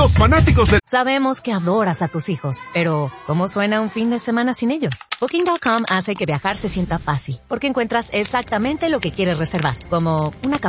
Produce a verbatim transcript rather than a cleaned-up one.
Los fanáticos de... Sabemos que adoras a tus hijos, pero ¿cómo suena un fin de semana sin ellos? Booking punto com hace que viajar se sienta fácil, porque encuentras exactamente lo que quieres reservar, como una